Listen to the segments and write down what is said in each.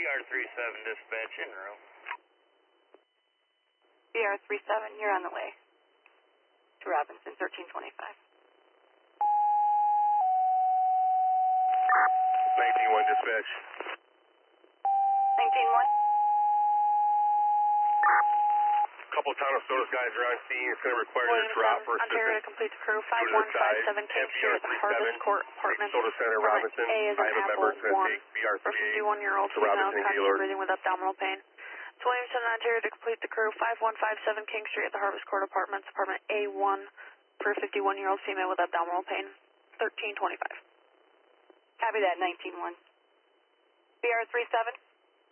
BR37 dispatch en route. BR37, you're on the way to Robinson, 1325. 19-1 dispatch. 19-1. Couple town of Sodas guys are on scene. It's going to require your drop for Ontario to assistance. complete the crew. To the side, 5157 King Street at the Harvest Court Apartments. Soda Center, Robinson. A is I an have a member apple, that's going to 1. take BR38 51-year-old to female, Robinson conscious Gaylord. breathing with abdominal pain. 27 Ontario to complete the crew. 5157 King Street at the Harvest Court Apartments. Apartment A1 for 51-year-old female with abdominal pain. 1325. Copy that, 19-1. BR37.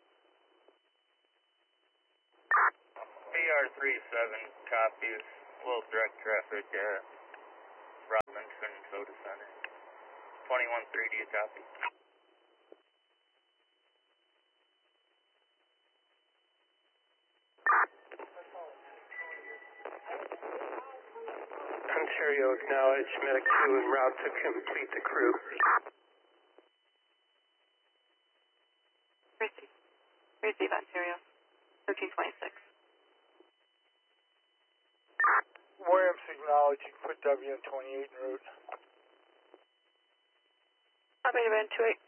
BR37 copies. Will direct traffic at Robinson Soda Center. 21-3, do you copy? Ontario acknowledge Medic 2 en route to complete the crew. Receive Ontario, 1326. Williams acknowledge you can put WN28 en route. Copy to Band 28.